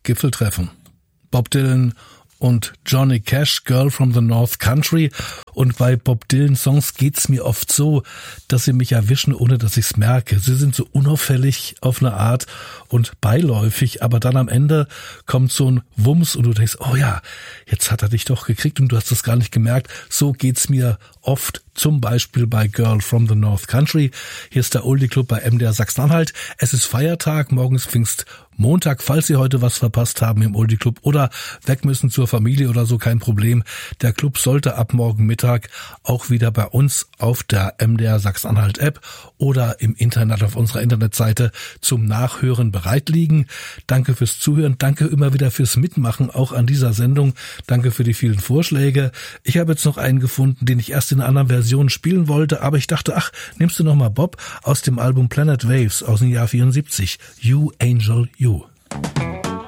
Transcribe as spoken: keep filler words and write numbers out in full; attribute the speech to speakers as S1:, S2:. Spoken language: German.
S1: Gipfeltreffen. Bob Dylan und Johnny Cash, Girl from the North Country. Und bei Bob Dylan Songs geht's mir oft so, dass sie mich erwischen, ohne dass ich's merke. Sie sind so unauffällig auf eine Art und beiläufig, aber dann am Ende kommt so ein Wumms und du denkst, oh ja, jetzt hat er dich doch gekriegt und du hast das gar nicht gemerkt. So geht's mir oft, zum Beispiel bei Girl from the North Country. Hier ist der Oldie Club bei M D R Sachsen-Anhalt. Es ist Feiertag, morgen ist Pfingstmontag. Falls Sie heute was verpasst haben im Oldie Club oder weg müssen zur Familie oder so, kein Problem. Der Club sollte ab morgen Mittag auch wieder bei uns auf der M D R Sachsen-Anhalt App oder im Internet auf unserer Internetseite zum Nachhören bereit liegen. Danke fürs Zuhören, danke immer wieder fürs Mitmachen, auch an dieser Sendung. Danke für die vielen Vorschläge. Ich habe jetzt noch einen gefunden, den ich erst in einer anderen Version spielen wollte, aber ich dachte, ach, nimmst du noch mal Bob aus dem Album Planet Waves aus dem Jahr vierundsiebzig. You Angel You.